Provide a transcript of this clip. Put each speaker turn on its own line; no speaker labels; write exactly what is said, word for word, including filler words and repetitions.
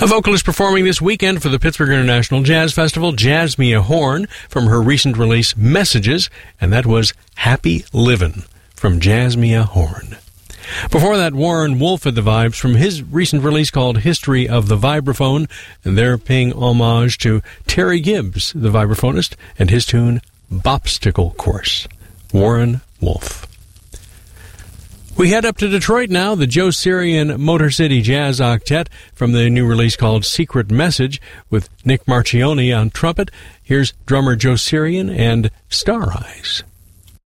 A vocalist performing this weekend for the Pittsburgh International Jazz Festival, Jazzmia Horn, from her recent release, Messages, and that was Happy Livin' from Jazzmia Horn. Before that, Warren Wolf at the Vibes from his recent release called History of the Vibraphone, and they're paying homage to Terry Gibbs, the vibraphonist, and his tune, Bopsticle Course. Warren Wolf. We head up to Detroit now, the Joe Sirian Motor City Jazz Octet from the new release called Secret Message with Nick Marchioni on trumpet. Here's drummer Joe Sirian and Star Eyes.